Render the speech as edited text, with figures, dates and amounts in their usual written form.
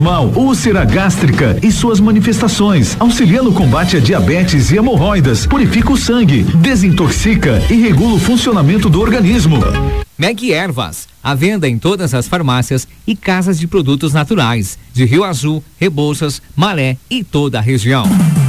Úlcera gástrica e suas manifestações, auxilia no combate a diabetes e hemorroidas, purifica o sangue, desintoxica e regula o funcionamento do organismo. Meg Ervas, à venda em todas as farmácias e casas de produtos naturais, de Rio Azul, Rebouças, Maré e toda a região.